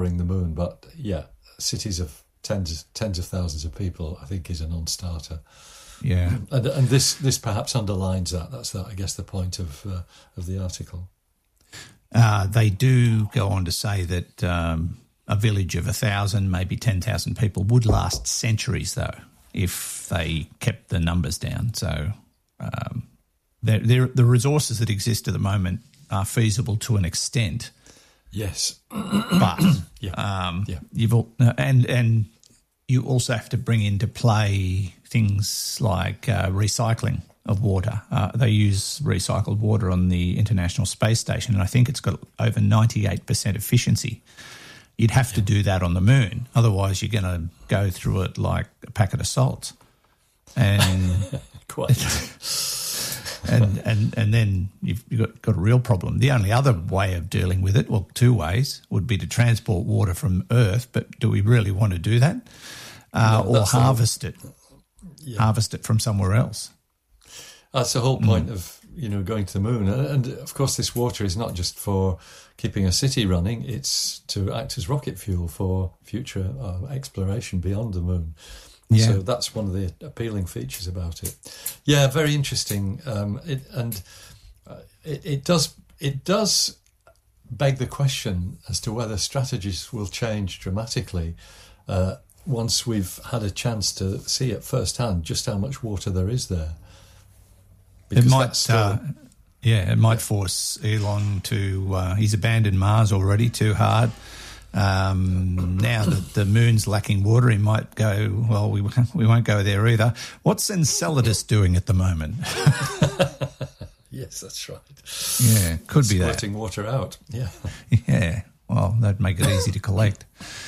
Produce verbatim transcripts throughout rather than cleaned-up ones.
the moon. But yeah, cities of tens tens of thousands of people, I think, is a non-starter. Yeah, and and this this perhaps underlines that. That's that, I guess, the point of uh, of the article. Uh, they do go on to say that um, a village of a thousand, maybe ten thousand people would last centuries, though, if they kept the numbers down. So um, they're, they're, the resources that exist at the moment are feasible to an extent. Yes, but yeah. Um, yeah. you've all, and and you also have to bring into play things like uh, recycling of water. Uh, they use recycled water on the International Space Station, and I think it's got over ninety-eight percent efficiency. You'd have to do that on the moon. Otherwise, you're going to go through it like a packet of salt. And Quite. and, and and then you've got, got a real problem. The only other way of dealing with it, well, two ways, would be to transport water from Earth, but do we really want to do that? Uh, no, or harvest the, it, yeah. harvest it from somewhere else. That's the whole point mm. of, you know, going to the moon. And, of course, this water is not just for keeping a city running, it's to act as rocket fuel for future uh, exploration beyond the moon. Yeah. So that's one of the appealing features about it. Yeah, very interesting. Um, it, and uh, it, it does it does beg the question as to whether strategies will change dramatically uh, once we've had a chance to see at first hand just how much water there is there. Because it might, still, uh, yeah, it might force Elon to. Uh, he's abandoned Mars already too hard. Um, now that the moon's lacking water, he might go, well, we we won't go there either. What's Enceladus doing at the moment? Yes, that's right. Yeah, could be that. Squirting water out, yeah. Yeah, well, that'd make it easy to collect.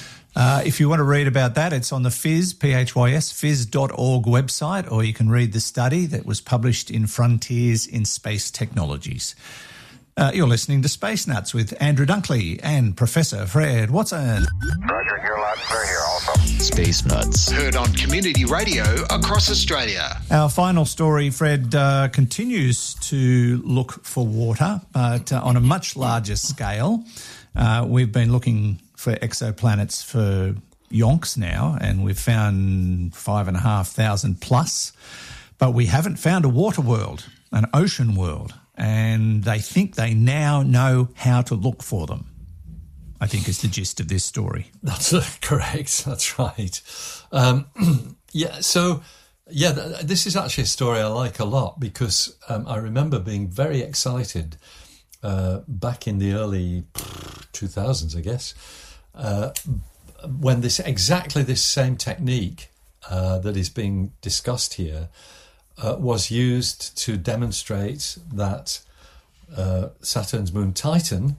Uh, if you want to read about that, it's on the Phys, P H Y S, phys dot org website, or you can read the study that was published in Frontiers in Space Technologies. Uh, you're listening to Space Nuts with Andrew Dunkley and Professor Fred Watson. Roger, you're loud and clear here also. Space Nuts. Heard on community radio across Australia. Our final story, Fred, uh, continues to look for water, but uh, on a much larger scale. Uh, we've been looking for exoplanets for yonks now, and we've found five and a half thousand plus, but we haven't found a water world, an ocean world. And they think they now know how to look for them, I think is the gist of this story. That's uh, correct. That's right. Um, yeah, so, yeah, th- this is actually a story I like a lot because um, I remember being very excited uh, back in the early two thousands, I guess, uh, when this exactly this same technique uh, that is being discussed here Uh, was used to demonstrate that uh, Saturn's moon Titan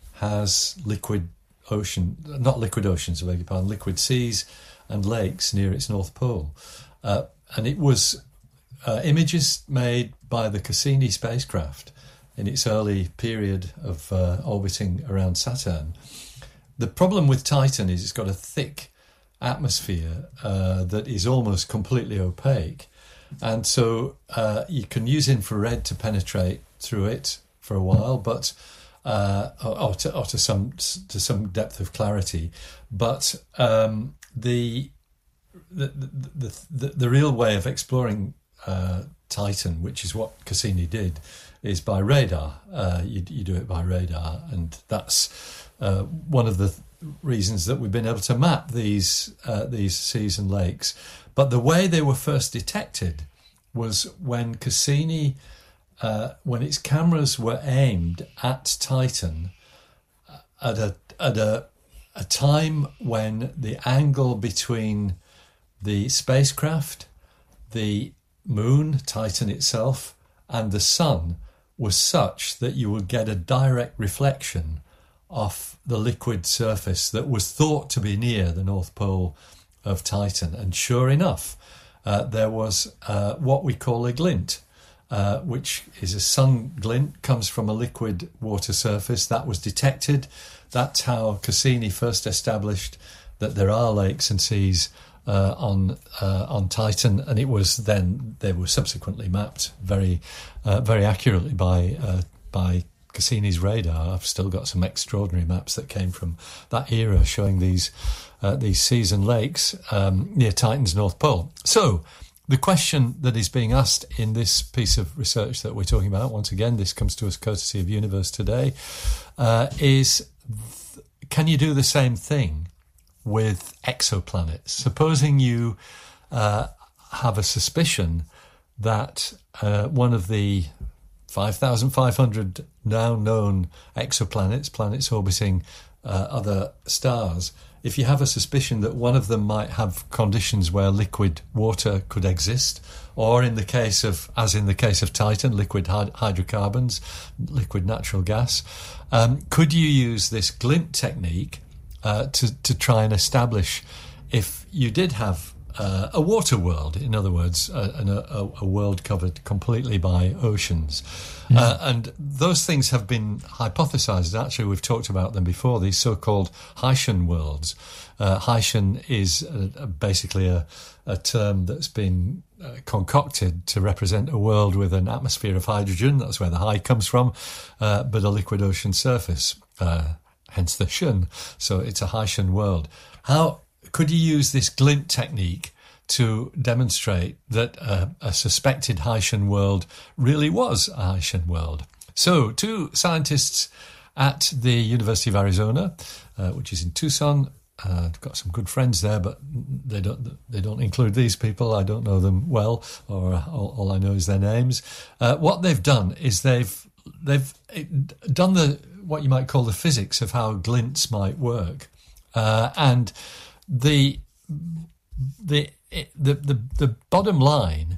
has liquid ocean, not liquid oceans, I beg your pardon, liquid seas and lakes near its North Pole. Uh, and it was uh, images made by the Cassini spacecraft in its early period of uh, orbiting around Saturn. The problem with Titan is it's got a thick atmosphere uh, that is almost completely opaque. And so uh, you can use infrared to penetrate through it for a while, but uh, or, or, to, or to some to some depth of clarity. But um, the, the, the the the real way of exploring uh, Titan, which is what Cassini did, is by radar. Uh, you, you do it by radar, and that's uh, one of the reasons that we've been able to map these uh, these seas and lakes. But the way they were first detected was when Cassini, uh, when its cameras were aimed at Titan at a at a a time when the angle between the spacecraft, the moon, Titan itself, and the sun was such that you would get a direct reflection off the liquid surface that was thought to be near the North Pole of Titan. And sure enough, uh, there was uh, what we call a glint, uh, which is a sun glint, comes from a liquid water surface. That was detected. That's how Cassini first established that there are lakes and seas uh, on uh, on Titan, and it was then they were subsequently mapped very uh, very accurately by uh, by Cassini's radar. I've still got some extraordinary maps that came from that era showing these uh, these seas and lakes um, near Titan's North Pole. So the question that is being asked in this piece of research that we're talking about, once again, this comes to us courtesy of Universe Today, uh, is th- can you do the same thing with exoplanets? Supposing you uh, have a suspicion that uh, one of the five thousand five hundred now known exoplanets, planets orbiting uh, other stars, if you have a suspicion that one of them might have conditions where liquid water could exist, or in the case of, as in the case of Titan, liquid hyd- hydrocarbons, liquid natural gas, um, could you use this glint technique uh, to, to try and establish if you did have uh, a water world, in other words, a, a, a world covered completely by oceans? Mm. Uh, and those things have been hypothesized. Actually, we've talked about them before, these so-called Haitian worlds. Uh, Haitian is uh, basically a, a term that's been uh, concocted to represent a world with an atmosphere of hydrogen. That's where the high comes from, uh, but a liquid ocean surface, uh, hence the shun. So it's a Haitian world. How could you use this glint technique to demonstrate that uh, a suspected Haitian world really was a Haitian world? So two scientists at the University of Arizona, uh, which is in Tucson, uh, I've got some good friends there, but they don't they don't include these people. I don't know them well, or all, all I know is their names. Uh, what they've done is they've they've done the what you might call the physics of how glints might work, uh, and the the the the the bottom line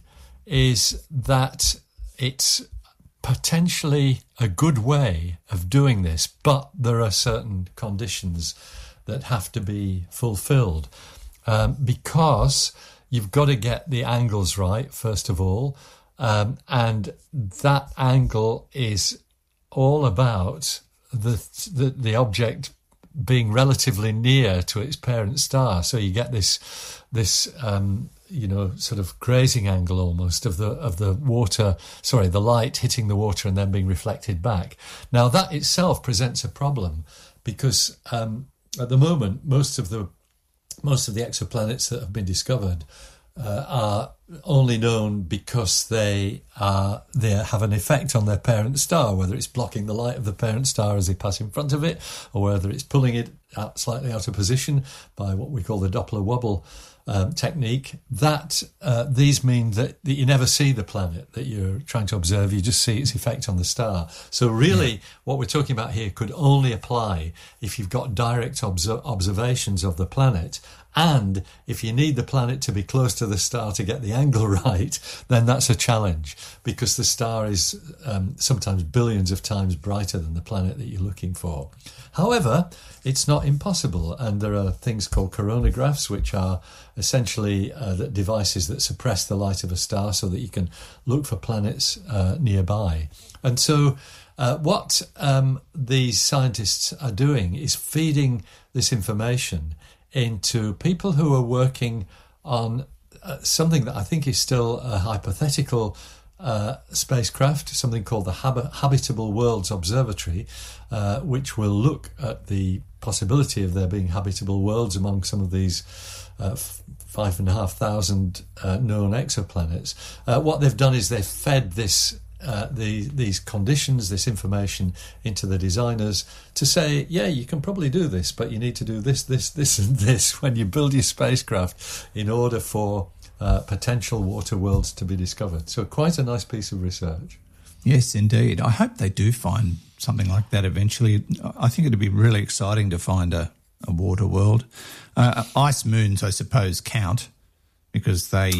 is that it's potentially a good way of doing this, but there are certain conditions that have to be fulfilled, um, because you've got to get the angles right, first of all, um, and that angle is all about the, the the object being relatively near to its parent star. So you get this this um, you know sort of grazing angle almost of the of the water, sorry, the light hitting the water and then being reflected back. Now that itself presents a problem, because um, at the moment most of the most of the exoplanets that have been discovered uh, are only known because they are they have an effect on their parent star, whether it's blocking the light of the parent star as they pass in front of it, or whether it's pulling it out, slightly out of position by what we call the Doppler wobble um, technique. That uh, these mean that, that you never see the planet that you're trying to observe, you just see its effect on the star. So really, yeah. what we're talking about here could only apply if you've got direct obser- observations of the planet. And if you need the planet to be close to the star to get the angle right, then that's a challenge, because the star is um, sometimes billions of times brighter than the planet that you're looking for. However, it's not impossible, and there are things called coronagraphs, which are essentially uh, the devices that suppress the light of a star so that you can look for planets uh, nearby. And so uh, what um, these scientists are doing is feeding this information into people who are working on uh, something that I think is still a hypothetical uh, spacecraft, something called the Hab- Habitable Worlds Observatory, uh, which will look at the possibility of there being habitable worlds among some of these uh, f- five and a half thousand uh, known exoplanets. Uh, what they've done is they've fed this Uh, the, these conditions, this information into the designers to say, yeah, you can probably do this, but you need to do this, this, this and this when you build your spacecraft in order for uh, potential water worlds to be discovered. So quite a nice piece of research. Yes, indeed. I hope they do find something like that eventually. I think it'd be really exciting to find a, a water world. Uh, ice moons, I suppose, count because they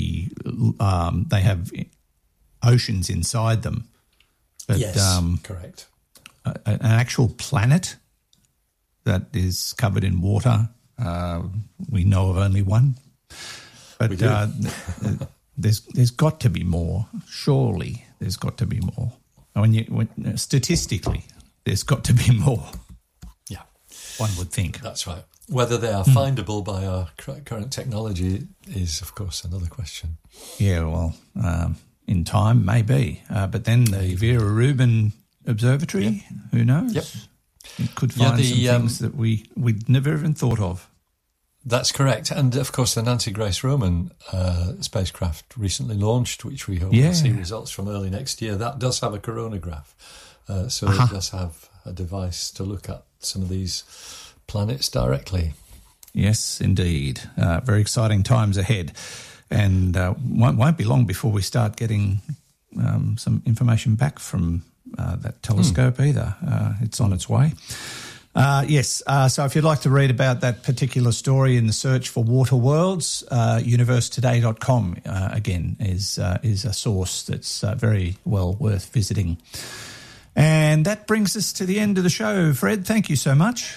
um, they have oceans inside them. But, yes, um, correct. A, an actual planet that is covered in water, uh, we know of only one. But we do. uh, there's there's got to be more. Surely there's got to be more. When you when, statistically, there's got to be more. Yeah, one would think. That's right. Whether they are findable mm. by our current technology is, of course, another question. Yeah, well, um, in time, maybe. Uh, but then the Vera Rubin Observatory. Yep. Who knows? Yep. It could Yeah, find the, some um, things that we, we'd never even thought of. That's correct. And, of course, the Nancy Grace Roman uh, spacecraft recently launched, which we hope Yeah. will see results from early next year. That does have a coronagraph. Uh, so Uh-huh. it does have a device to look at some of these planets directly. Yes, indeed. Uh, very exciting times ahead. And uh, won't, won't be long before we start getting um, some information back from uh, that telescope Hmm. either. Uh, it's on its way. Uh, yes, uh, so if you'd like to read about that particular story in the search for water worlds, uh, universe today dot com, uh, again, is, uh, is a source that's uh, very well worth visiting. And that brings us to the end of the show. Fred, thank you so much.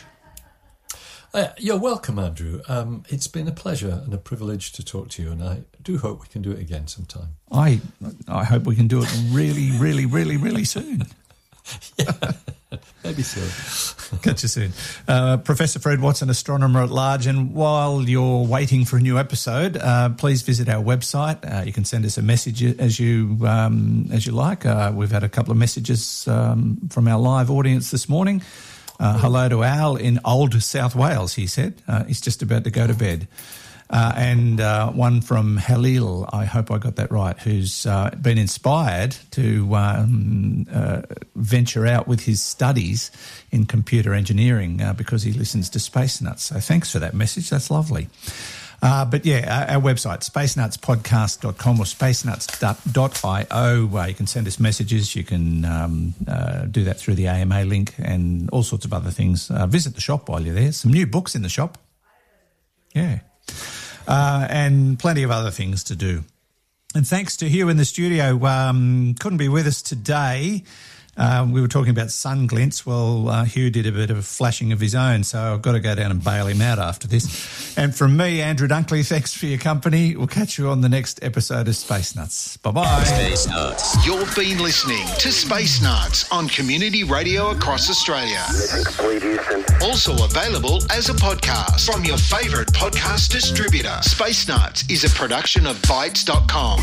Uh, you're welcome, Andrew. Um, it's been a pleasure and a privilege to talk to you, and I do hope we can do it again sometime. I I hope we can do it really, really, really, really soon. Yeah, maybe so. Catch you soon. Uh, Professor Fred Watson, astronomer at large. And while you're waiting for a new episode, uh, please visit our website. Uh, you can send us a message as you um, as you like. Uh, we've had a couple of messages um, from our live audience this morning. Uh, hello to Al in Old South Wales, he said. Uh, he's just about to go to bed. Uh, and uh, one from Halil, I hope I got that right, who's uh, been inspired to um, uh, venture out with his studies in computer engineering uh, because he listens to Space Nuts. So thanks for that message. That's lovely. Uh, but yeah, our, our website, space nuts podcast dot com or space nuts dot io, where you can send us messages. You can um, uh, do that through the A M A link and all sorts of other things. Uh, visit the shop while you're there. Some new books in the shop. Yeah. Uh, and plenty of other things to do. And thanks to Hugh in the studio, um, couldn't be with us today. Um, we were talking about sun glints. Well, uh, Hugh did a bit of flashing of his own, so I've got to go down and bail him out after this. And from me, Andrew Dunkley, thanks for your company. We'll catch you on the next episode of Space Nuts. Bye-bye. Space Nuts. You've been listening to Space Nuts on Community Radio across Australia. Mission complete, Houston. Also available as a podcast from your favourite podcast distributor. Space Nuts is a production of Bytes dot com.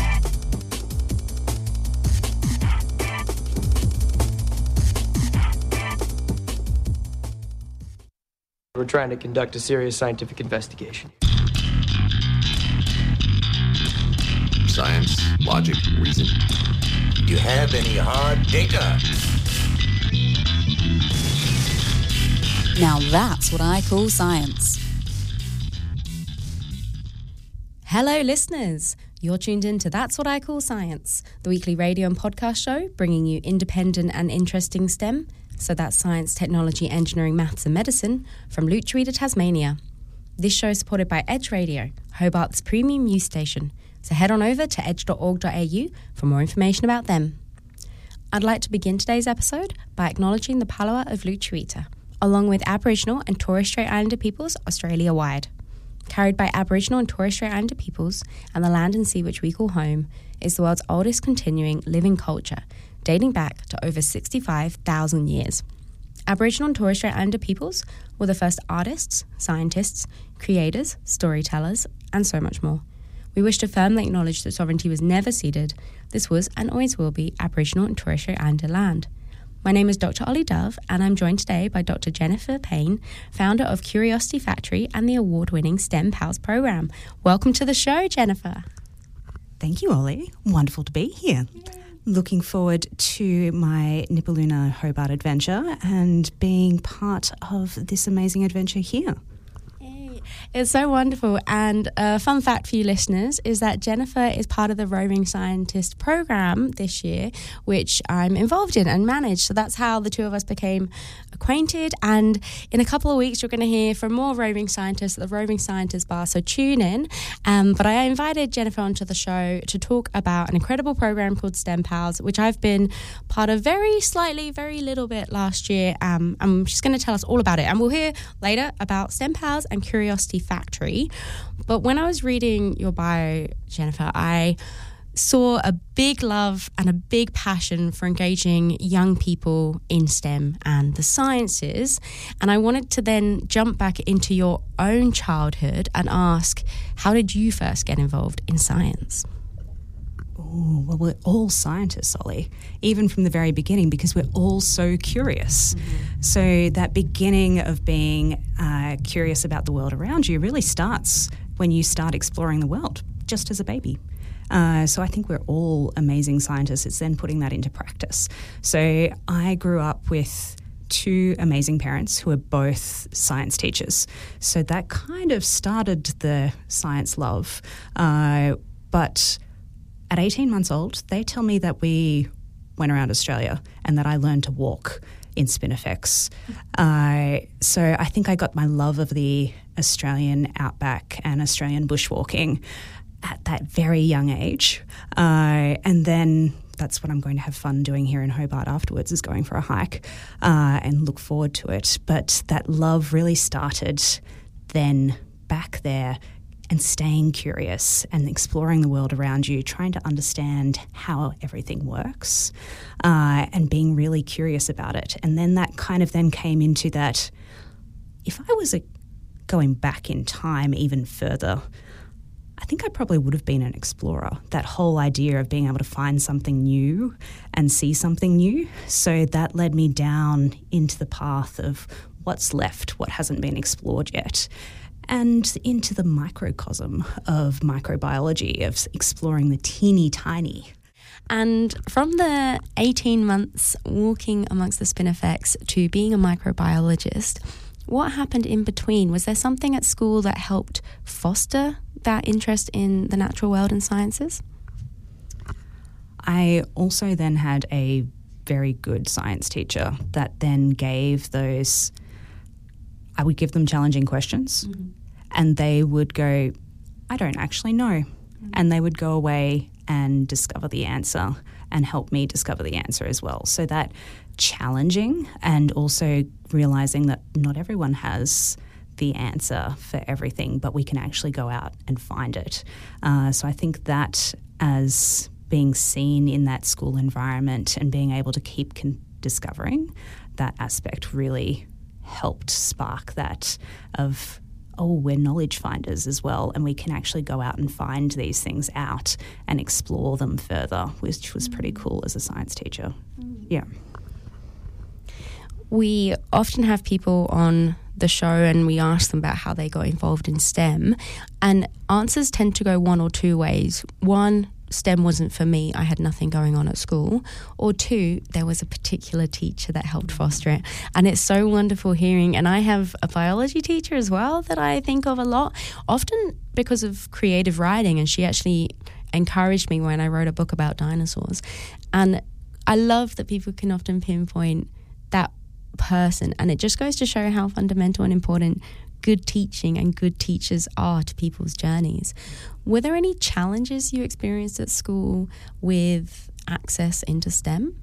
We're trying to conduct a serious scientific investigation. Science, logic, reason. Do you have any hard data? Now that's what I call science. Hello, listeners. You're tuned in to That's What I Call Science, the weekly radio and podcast show bringing you independent and interesting STEM, so that's science, technology, engineering, maths and medicine, from Lutruwita, Tasmania. This show is supported by Edge Radio, Hobart's premium news station, so head on over to edge dot org dot a u for more information about them. I'd like to begin today's episode by acknowledging the Palawa of Lutruwita, along with Aboriginal and Torres Strait Islander peoples Australia-wide. Carried by Aboriginal and Torres Strait Islander peoples and the land and sea which we call home, is the world's oldest continuing living culture, dating back to over sixty-five thousand years. Aboriginal and Torres Strait Islander peoples were the first artists, scientists, creators, storytellers, and so much more. We wish to firmly acknowledge that sovereignty was never ceded. This was and always will be Aboriginal and Torres Strait Islander land. My name is Doctor Ollie Dove, and I'm joined today by Doctor Jennifer Payne, founder of Curiosity Factory and the award-winning STEM Pals program. Welcome to the show, Jennifer. Thank you, Ollie. Wonderful to be here. Yay. Looking forward to my Nipaluna Hobart adventure and being part of this amazing adventure here. It's so wonderful. And a fun fact for you listeners is that Jennifer is part of the Roving Scientist program this year, which I'm involved in and manage. So that's how the two of us became acquainted. And in a couple of weeks, you're going to hear from more Roving Scientists at the Roving Scientist Bar. So tune in. Um, but I invited Jennifer onto the show to talk about an incredible program called STEM Pals, which I've been part of very slightly, very little bit last year. Um, and she's going to tell us all about it. And we'll hear later about STEM Pals and Curiosity Factory. But when I was reading your bio, Jennifer, I saw a big love and a big passion for engaging young people in STEM and the sciences. And I wanted to then jump back into your own childhood and ask, how did you first get involved in science? Oh, well, we're all scientists, Ollie, even from the very beginning, because we're all so curious. Mm-hmm. So that beginning of being uh, curious about the world around you really starts when you start exploring the world, just as a baby. Uh, so I think we're all amazing scientists. It's then putting that into practice. So I grew up with two amazing parents who are both science teachers. So that kind of started the science love. Uh, but at eighteen months old, they tell me that we went around Australia and that I learned to walk in Spinifex. Uh, so I think I got my love of the Australian outback and Australian bushwalking at that very young age. Uh, and then that's what I'm going to have fun doing here in Hobart afterwards, is going for a hike uh, and look forward to it. But that love really started then back there, and staying curious and exploring the world around you, trying to understand how everything works uh, and being really curious about it. And then that kind of then came into that, if I was a, going back in time even further, I think I probably would have been an explorer. That whole idea of being able to find something new and see something new. So that led me down into the path of what's left, what hasn't been explored yet, and into the microcosm of microbiology, of exploring the teeny tiny. And from the eighteen months walking amongst the Spinifex to being a microbiologist, what happened in between? Was there something at school that helped foster that interest in the natural world and sciences? I also then had a very good science teacher that then gave those, I would give them challenging questions, mm-hmm. and they would go, I don't actually know. Mm-hmm. And they would go away and discover the answer and help me discover the answer as well. So that challenging, and also realising that not everyone has the answer for everything, but we can actually go out and find it. Uh, so I think that as being seen in that school environment and being able to keep con- discovering that aspect really helped spark that of, oh, we're knowledge finders as well, and we can actually go out and find these things out and explore them further, which was pretty cool as a science teacher. Mm. Yeah. We often have people on the show and we ask them about how they got involved in STEM, and answers tend to go one or two ways. One, STEM wasn't for me, I had nothing going on at school. Or two, there was a particular teacher that helped foster it. And it's so wonderful hearing, and I have a biology teacher as well that I think of a lot, often because of creative writing, and she actually encouraged me when I wrote a book about dinosaurs. And I love that people can often pinpoint that person, and it just goes to show how fundamental and important good teaching and good teachers are to people's journeys. Were there any challenges you experienced at school with access into STEM?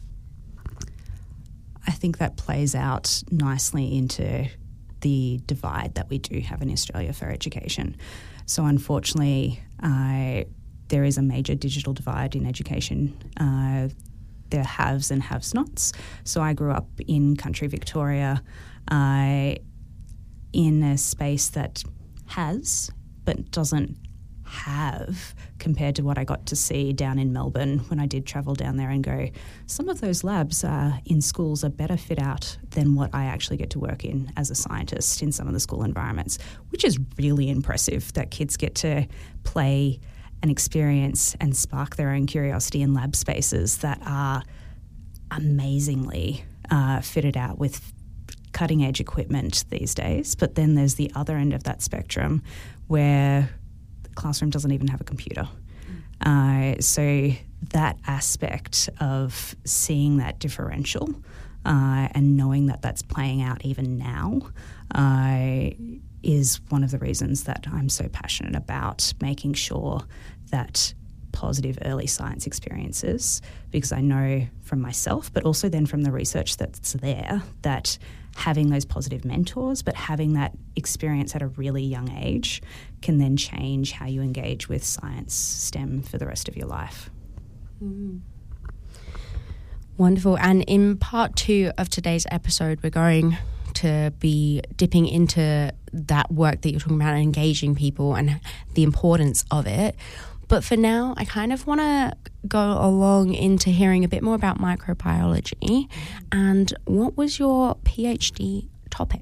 I think that plays out nicely into the divide that we do have in Australia for education. So unfortunately, uh, there is a major digital divide in education. Uh, there are haves and have-nots. So I grew up in country Victoria, uh, in a space that has but doesn't have compared to what I got to see down in Melbourne when I did travel down there and go, some of those labs uh, in schools are better fit out than what I actually get to work in as a scientist in some of the school environments, which is really impressive that kids get to play and experience and spark their own curiosity in lab spaces that are amazingly uh, fitted out with cutting edge equipment these days. But then there's the other end of that spectrum where the classroom doesn't even have a computer. Mm. Uh, so that aspect of seeing that differential uh, and knowing that that's playing out even now uh, is one of the reasons that I'm so passionate about making sure that positive early science experiences, because I know from myself, but also then from the research that's there, that having those positive mentors, but having that experience at a really young age can then change how you engage with science, STEM for the rest of your life. Mm. Wonderful. And in part two of today's episode, we're going to be dipping into that work that you're talking about, engaging people and the importance of it. But for now, I kind of want to go along into hearing a bit more about microbiology. And what was your PhD topic?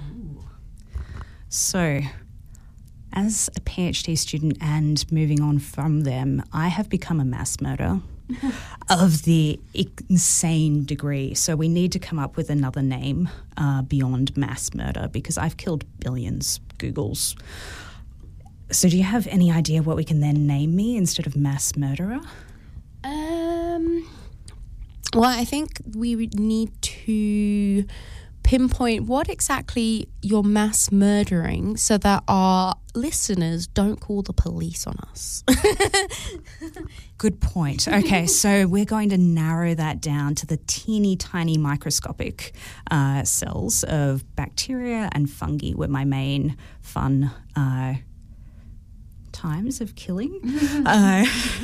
So, as a PhD student and moving on from them, I have become a mass murderer of the insane degree. So we need to come up with another name uh, beyond mass murder, because I've killed billions, Googles. So do you have any idea what we can then name me instead of mass murderer? Um, well, I think we would need to pinpoint what exactly you're mass murdering so that our listeners don't call the police on us. Good point. Okay, so we're going to narrow that down to the teeny tiny microscopic uh, cells of bacteria and fungi were my main fun uh, times of killing. uh,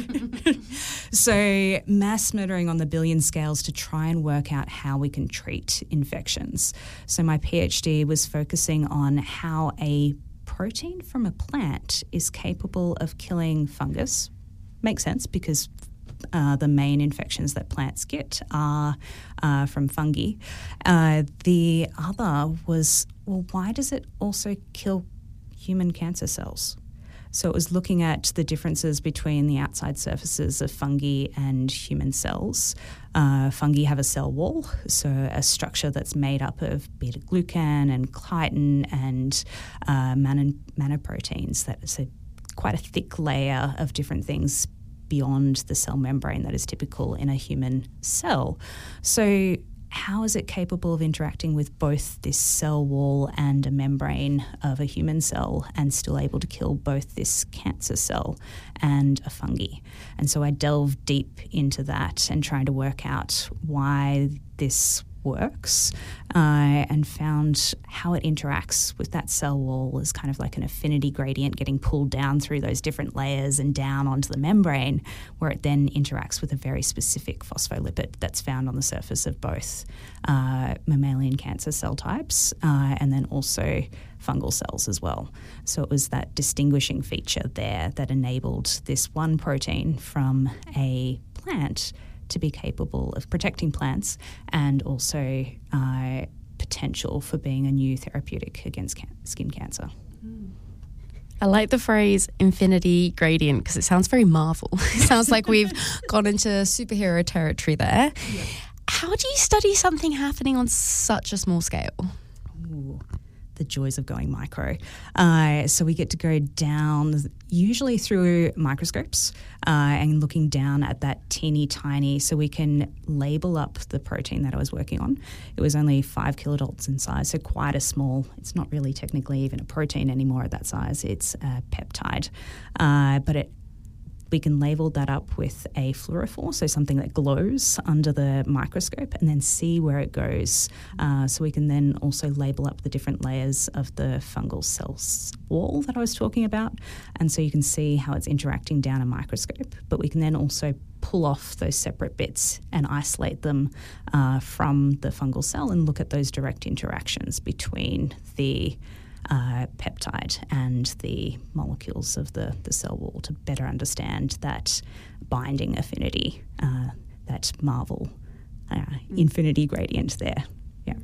so mass murdering on the billion scales to try and work out how we can treat infections. So my PhD was focusing on how a protein from a plant is capable of killing fungus. Makes sense, because uh, the main infections that plants get are uh, from fungi. Uh, the other was, well, why does it also kill human cancer cells? So it was looking at the differences between the outside surfaces of fungi and human cells. Uh, fungi have a cell wall, so a structure that's made up of beta-glucan and chitin and uh, man- manoproteins. That's a, quite a thick layer of different things beyond the cell membrane that is typical in a human cell. So how is it capable of interacting with both this cell wall and a membrane of a human cell and still able to kill both this cancer cell and a fungi? And so I delved deep into that and trying to work out why this works uh, and found how it interacts with that cell wall as kind of like an affinity gradient getting pulled down through those different layers and down onto the membrane, where it then interacts with a very specific phospholipid that's found on the surface of both uh, mammalian cancer cell types uh, and then also fungal cells as well. So it was that distinguishing feature there that enabled this one protein from a plant to be capable of protecting plants and also uh, potential for being a new therapeutic against can- skin cancer. I like the phrase infinity gradient because it sounds very Marvel. It sounds like we've gone into superhero territory there. Yeah. How do you study something happening on such a small scale? Ooh, the joys of going micro. Uh, so we get to go down usually through microscopes uh, and looking down at that teeny tiny, so we can label up the protein that I was working on. It was only five kilodaltons in size, so quite a small, it's not really technically even a protein anymore at that size, it's a peptide. Uh, but it we can label that up with a fluorophore, so something that glows under the microscope, and then see where it goes. Uh, so we can then also label up the different layers of the fungal cell wall that I was talking about, and so you can see how it's interacting down a microscope. But we can then also pull off those separate bits and isolate them uh, from the fungal cell and look at those direct interactions between the Uh, peptide and the molecules of the, the cell wall to better understand that binding affinity, uh, that Marvel uh, mm. infinity gradient there. Yeah.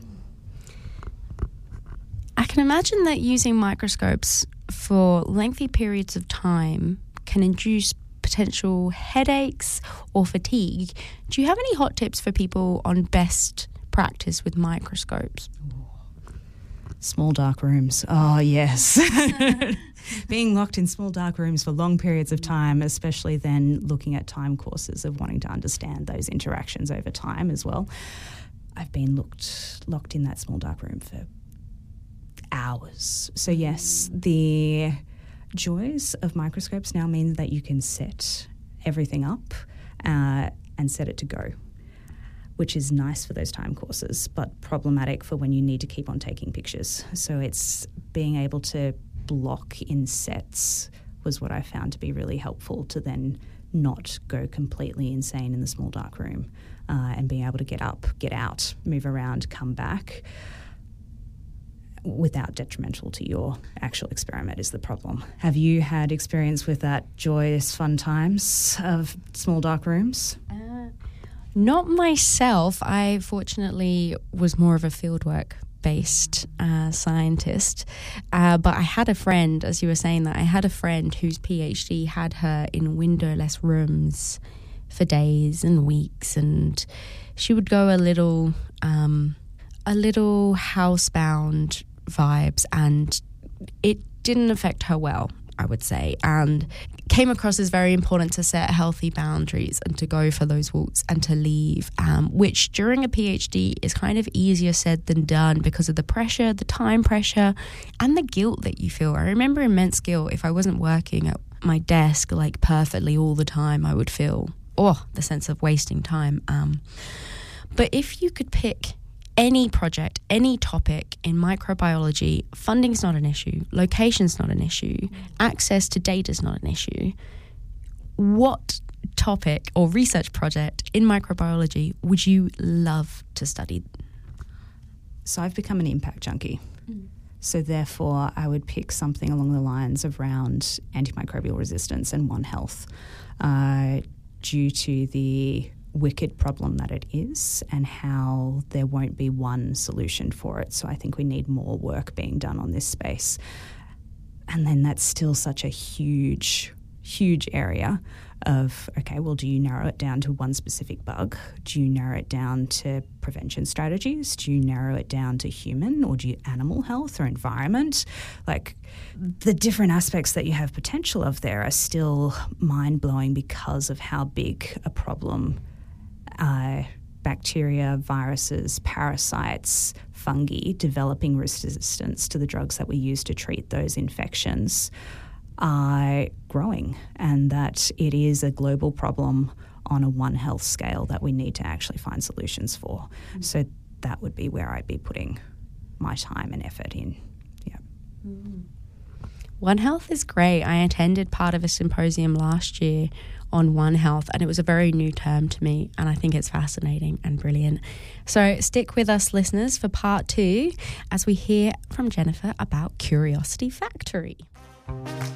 I can imagine that using microscopes for lengthy periods of time can induce potential headaches or fatigue. Do you have any hot tips for people on best practice with microscopes? Small dark rooms. Oh, yes. Being locked in small dark rooms for long periods of time, especially then looking at time courses of wanting to understand those interactions over time as well. I've been looked, locked in that small dark room for hours. So, yes, the joys of microscopes now mean that you can set everything up uh, and set it to go, which is nice for those time courses, but problematic for when you need to keep on taking pictures. So it's being able to block in sets was what I found to be really helpful to then not go completely insane in the small dark room uh, and being able to get up, get out, move around, come back. without detrimental to your actual experiment is the problem. Have you had experience with that joyous fun times of small dark rooms? Uh, not myself. I fortunately was more of a fieldwork based uh, scientist, uh, but I had a friend, as you were saying that, I had a friend whose PhD had her in windowless rooms for days and weeks, and she would go a little um, a little housebound vibes, and it didn't affect her well, I would say, and came across as very important to set healthy boundaries and to go for those walks and to leave, um, which during a PhD is kind of easier said than done because of the pressure, the time pressure, and the guilt that you feel. I remember immense guilt. If I wasn't working at my desk like perfectly all the time, I would feel, oh, the sense of wasting time. Um, but if you could pick any project, any topic in microbiology, funding's not an issue, location's not an issue, access to data's not an issue. What topic or research project in microbiology would you love to study? So I've become an impact junkie. Mm. So therefore, I would pick something along the lines of around antimicrobial resistance and One Health, uh, due to the wicked problem that it is and how there won't be one solution for it. So I think we need more work being done on this space. And then that's still such a huge, huge area of, okay, well, do you narrow it down to one specific bug? Do you narrow it down to prevention strategies? Do you narrow it down to human, or do you animal health or environment? Like, the different aspects that you have potential of there are still mind-blowing because of how big a problem Uh, bacteria, viruses, parasites, fungi developing resistance to the drugs that we use to treat those infections are growing, and that it is a global problem on a One Health scale that we need to actually find solutions for. Mm-hmm. So that would be where I'd be putting my time and effort in. Yeah. Mm-hmm. One Health is great. I attended part of a symposium last year on One Health, and it was a very new term to me, and I think it's fascinating and brilliant. So stick with us, listeners, for part two as we hear from Jennifer about Curiosity Factory.